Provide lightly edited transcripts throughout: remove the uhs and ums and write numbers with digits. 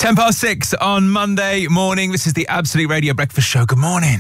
6:10 on Monday morning. This is the Absolute Radio Breakfast Show. Good morning.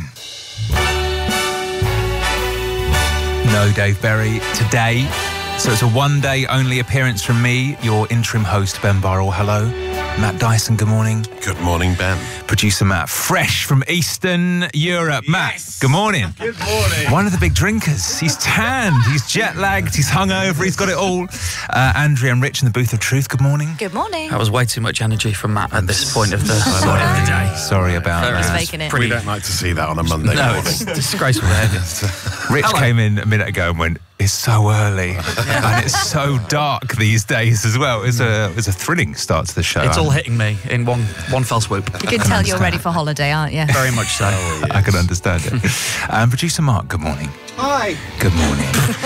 No Dave Berry today. So it's a one-day only appearance from me, your interim host, Ben Burrell. Hello. Matt Dyson, good morning. Good morning, Ben. Producer Matt, fresh from Eastern Europe. Yes. Matt, good morning. Good morning. One of the big drinkers. He's tanned, he's jet-lagged, he's hungover, he's got it all. Andrea and Rich in the booth of truth, good morning. Good morning. That was way too much energy from Matt at this point of the day. Sorry about He's that. faking it. We don't like to see that on a Monday No, morning. it's disgraceful behaviour. Rich came in a minute ago and went, it's so early and it's so dark these days as well. It was a thrilling start to the show. It's all hitting me in one fell swoop. You can tell you're ready for holiday, aren't you? Very much so. I can understand it. Producer Mark, good morning. Hi. Good morning.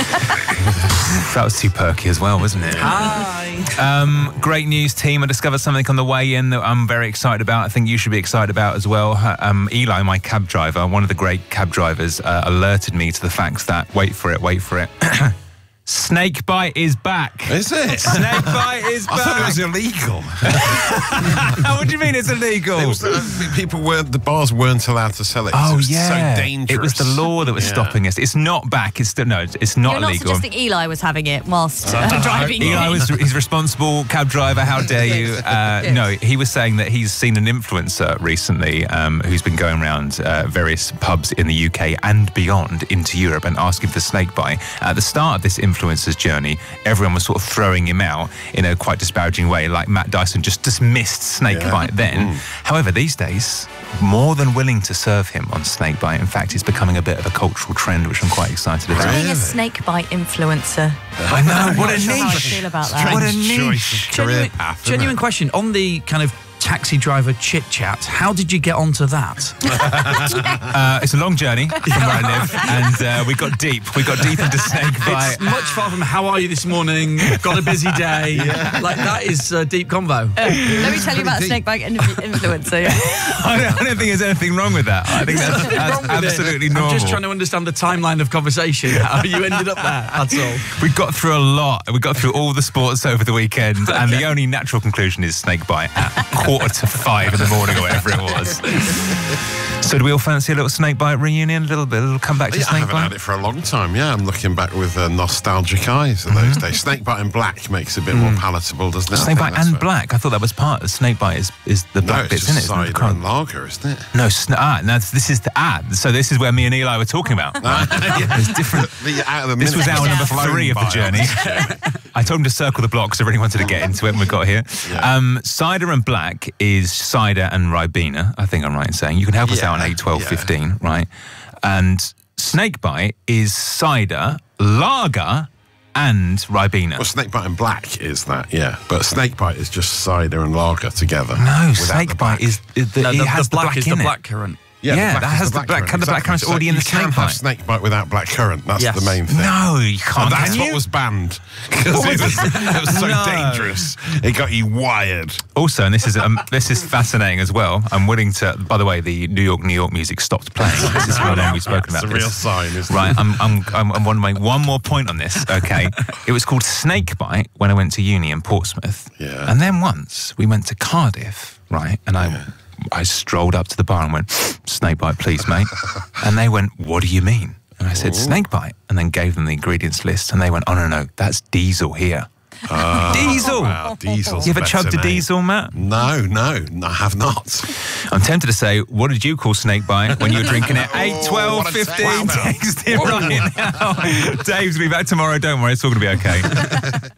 That was too perky as well, wasn't it? Hi. Great news, team. I discovered something on the way in that I'm very excited about. I think you should be excited about as well. Eli, my cab driver, one of the great cab drivers, alerted me to the fact that, wait for it, Snakebite is back. Is it? Snakebite is back. I thought it was illegal. What do you mean it's illegal? It was, the bars weren't allowed to sell it. Oh, It was yeah. so dangerous. It was the law that was stopping us. It's not back. It's not You're not illegal. suggesting Eli was having it whilst driving Eli it. he's responsible cab driver. How dare you? No, he was saying that he's seen an influencer recently who's been going around various pubs in the UK and beyond into Europe and asking for snakebite. At the start of this influencer's journey, everyone was sort of throwing him out in a quite disparaging way, like Matt Dyson just dismissed snakebite then. However, these days, more than willing to serve him on snakebite. In fact, it's becoming a bit of a cultural trend, which I'm quite excited about. Being a snakebite influencer. I know, what a I'm not sure how I niche. feel about that. What a Strange niche. choice of career path, isn't Genuine it? question. On the kind of taxi driver chit-chat, how did you get onto that? It's a long journey from where I live, and we got deep. We got deep into snakebite. It's much far from how are you this morning, got a busy day. Like, that is a deep convo. Let me tell you about a snakebite influencer. Yeah. I don't think there's anything wrong with that. I think that's absolutely normal. I'm just trying to understand the timeline of conversation, how you ended up there, that's all. We got through a lot. We got through all the sports over the weekend, and the only natural conclusion is snakebite at 4:45 in the morning or whatever it was. So do we all fancy a little snakebite reunion? A little comeback to I haven't had snakebite? it for a long time, yeah. I'm looking back with nostalgic eyes at those days. Snakebite and black makes it a bit more palatable, doesn't it? I think Snakebite that's and what- black. I thought that was part of snakebite is the No, black it's bits just in it. Isn't it? cider and lager, isn't it? No, now this is the ad. So this is where me and Eli were talking about. There's different. This was hour number 3 of the journey. I told him to circle the block because I really wanted to get into it when we got here. Yeah. Cider and black is cider and Ribena, I think I'm right in saying. You can help us out on 8, 12, 15, right? And snakebite is cider, lager, and Ribena. Well, snakebite and black is that, yeah. But snakebite is just cider and lager together. No, without the black. snakebite is it has the black is in the it. blackcurrant. Yeah, that has the black currant. The black currant's already in the You can have snakebite. snakebite without black currant. That's the main thing. No, you can't. And that's can what you? was banned. Because it was so No. dangerous. It got you wired. Also, and this is fascinating as well. I'm willing to. By the way, the New York music stopped playing. This is how long we've spoken about It's a this. real sign, isn't Right, it? I want to make one more point on this. Okay, it was called snakebite when I went to uni in Portsmouth. Yeah. And then once we went to Cardiff, right, and I strolled up to the bar and went, "Snakebite, please, mate." And they went, "What do you mean?" And I said, "Snakebite," and then gave them the ingredients list, and they went, "Oh no, that's diesel here." Diesel. Wow, diesel's You ever better chugged a name. diesel, Matt? No, I have not. I'm tempted to say, what did you call snakebite when you were drinking it? 8, 12, what a 15, wow. text it right now. Dave's will be back tomorrow, don't worry, it's all going to be okay.